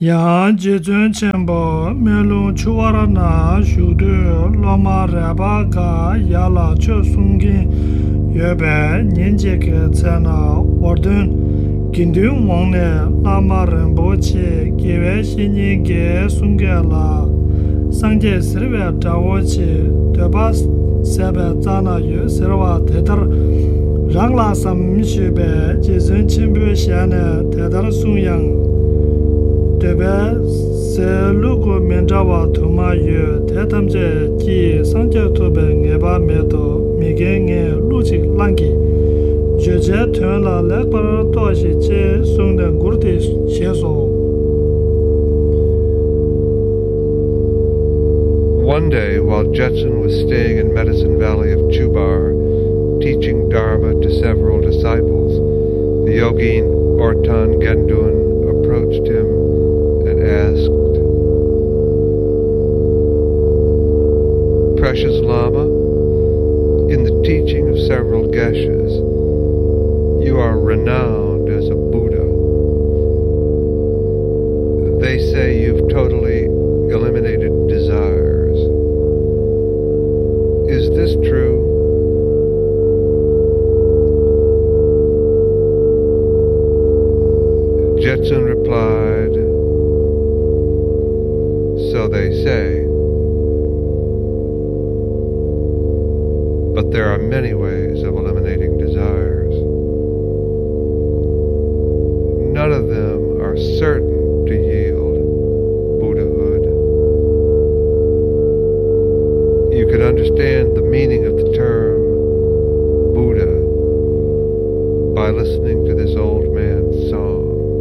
Yang jizun chenpo melun chuwara na shudu loma reba ga yala chu sungin yuebe nyenje ke tsena wardun gindun wangne lama rinpo chi gewe shinyin ge sunge la sangye sirwe dawo chi deba sebe zana yu sirwa tetar rangla sam shube jizun chenpo shene tetar sungyang Debe se lugu menjawa tuma yu tetamje ki sangje tobe ngeba medo mige nge luji langi. Jeje tuen la lekbar doshi che sungden gurdi sheso. One day, while Jetsun was staying in Medicine Valley of Chubar, teaching Dharma to several disciples, the yogin Ortan Gendun approached him and asked, Precious Lama, in the teaching of several Geshes, you are renowned as a Buddha. They say you've totally eliminated desires. Is this true? Jetsun replied, So they say. But there are many ways of eliminating desires. None of